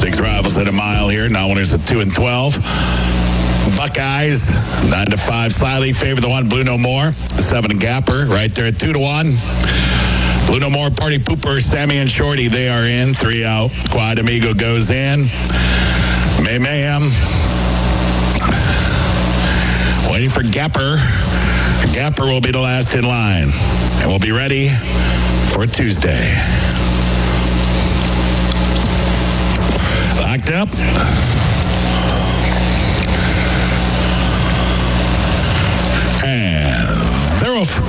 Six rivals at a mile here. Now winners at 2 and 12. Buckeyes 9-5 slightly favor the one Blue No More. 7 Gapper right there at 2-1. Blue No More, Party Pooper, Sammy and Shorty, they are in. 3 out. Quiet Amigo goes in. May Mayhem waiting for Gapper. Gapper will be the last in line. And we'll be ready for Tuesday. Locked up. And they're off.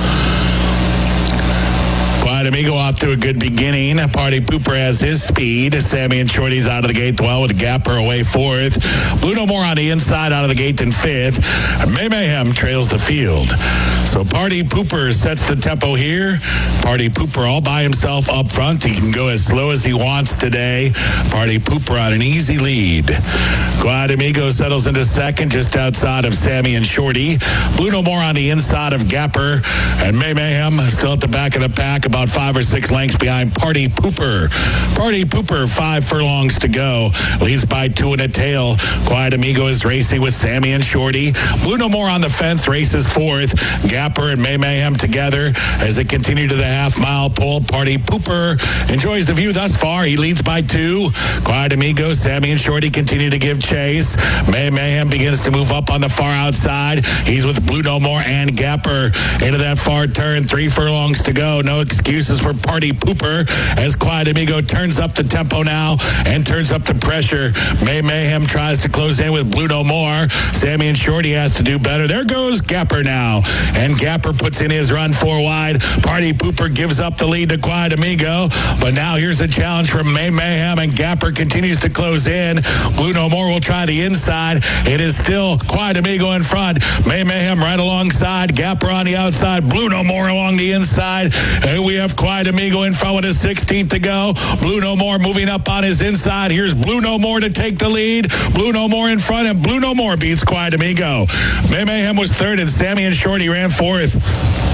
Quiet Amigo off to a good beginning. Party Pooper has his speed. Sammy and Shorty's out of the gate well with Gapper away 4th. Blue No More on the inside out of the gate in 5th. May Mayhem trails the field. So Party Pooper sets the tempo here. Party Pooper all by himself up front. He can go as slow as he wants today. Party Pooper on an easy lead. Quiet Amigo settles into second just outside of Sammy and Shorty. Blue No More on the inside of Gapper. And May Mayhem still at the back of the pack, about 5 or 6 lengths behind Party Pooper. Party Pooper, 5 furlongs to go. Leads by 2 and a tail. Quiet Amigo is racing with Sammy and Shorty. Blue No More on the fence races 4th. Gapper and May Mayhem together as they continue to the half-mile pole. Party Pooper enjoys the view thus far. He leads by 2. Quiet Amigo, Sammy and Shorty continue to give chase. May Mayhem begins to move up on the far outside. He's with Blue No More and Gapper into that far turn. 3 furlongs to go. No excuses for Party Pooper as Quiet Amigo turns up the tempo now and turns up the pressure. May Mayhem tries to close in with Blue No More. Sammy and Shorty has to do better. There goes Gapper now. And Gapper puts in his run 4 wide. Party Pooper gives up the lead to Quiet Amigo. But now here's a challenge from May Mayhem, and Gapper continues to close in. Blue No More will try the inside. It is still Quiet Amigo in front. May Mayhem right alongside. Gapper on the outside. Blue No More along the inside. And we have Quiet Amigo in front with his 16th to go. Blue No More moving up on his inside. Here's Blue No More to take the lead. Blue No More in front, and Blue No More beats Quiet Amigo. May Mayhem was 3rd, and Sammy and Shorty ran 4th.